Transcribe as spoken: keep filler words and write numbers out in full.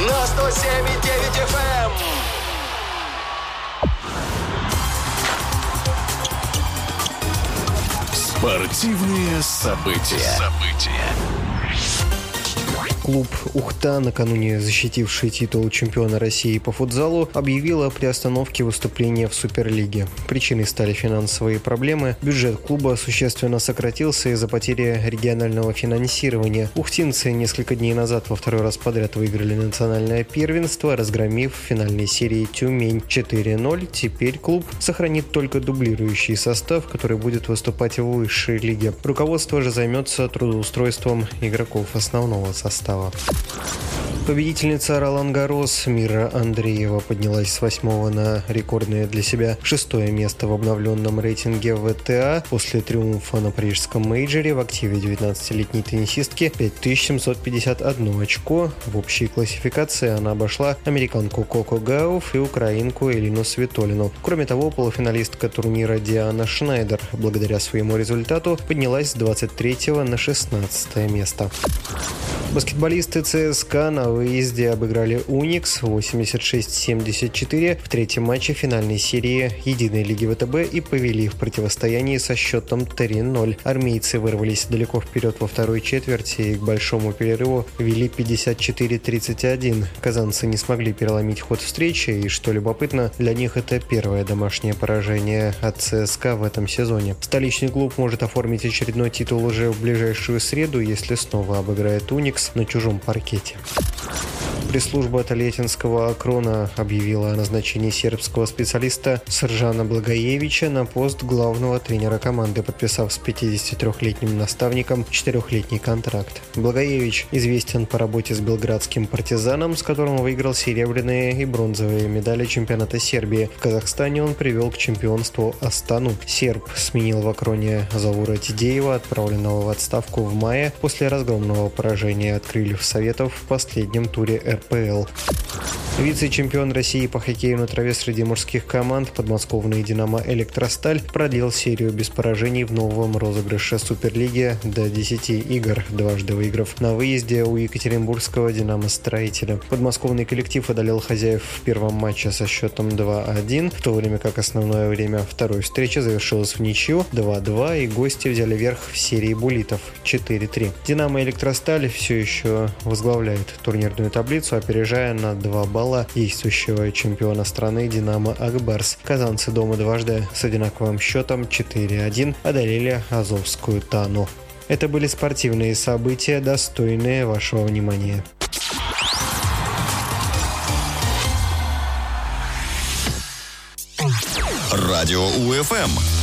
на сто семь и девять эф эм. Спортивные события. События. Клуб «Ухта», накануне защитивший титул чемпиона России по футзалу, объявил о приостановке выступления в Суперлиге. Причиной стали финансовые проблемы. Бюджет клуба существенно сократился из-за потери регионального финансирования. Ухтинцы несколько дней назад во второй раз подряд выиграли национальное первенство, разгромив в финальной серии «Тюмень» четыре ноль. Теперь клуб сохранит только дублирующий состав, который будет выступать в высшей лиге. Руководство же займется трудоустройством игроков основного состава. Победительница Ролан-Гаррос Мира Андреева поднялась с восьмого на рекордное для себя шестое место в обновленном рейтинге вэ тэ а после триумфа на парижском мейджоре. В активе девятнадцатилетней теннисистки пять тысяч семьсот пятьдесят одно очко. В общей классификации она обошла американку Коко Гауф и украинку Элину Свитолину. Кроме того, полуфиналистка турнира Диана Шнайдер благодаря своему результату поднялась с двадцать третьего на шестнадцатое место. Баскетболисты ЦСКА на выезде обыграли Уникс восемьдесят шесть семьдесят четыре в третьем матче финальной серии единой лиги вэ тэ бэ и повели в противостоянии со счетом три ноль. Армейцы вырвались далеко вперед во второй четверти и к большому перерыву вели пятьдесят четыре тридцать один. Казанцы не смогли переломить ход встречи, и, что любопытно, для них это первое домашнее поражение от ЦСКА в этом сезоне. Столичный клуб может оформить очередной титул уже в ближайшую среду, если снова обыграет Уникс на чужом паркете. Пресс-служба Тольяттинского Акрона объявила о назначении сербского специалиста Сржана Благоевича на пост главного тренера команды, подписав с пятидесятитрёхлетним наставником четырехлетний контракт. Благоевич известен по работе с белградским «Партизаном», с которым выиграл серебряные и бронзовые медали чемпионата Сербии. В Казахстане он привел к чемпионству Астану. Серб сменил в Акроне Завура Тидеева, отправленного в отставку в мае после разгромного поражения от «Крыльев Советов» в последнем туре эр пэ эл. Вице-чемпион России по хоккею на траве среди мужских команд подмосковный «Динамо Электросталь» продлил серию без поражений в новом розыгрыше Суперлиги до десяти игр, дважды выиграв на выезде у екатеринбургского «Динамо Строителя». Подмосковный коллектив одолел хозяев в первом матче со счетом два один, в то время как основное время второй встречи завершилось в ничью два два, и гости взяли верх в серии буллитов четыре три. «Динамо Электросталь» все еще возглавляет турнирную таблицу, опережая на два балла действующего чемпиона страны «Динамо Акбарс». Казанцы дома дважды с одинаковым счетом четыре один одолели азовскую «Тану». Это были спортивные события, достойные вашего внимания. Радио УФМ.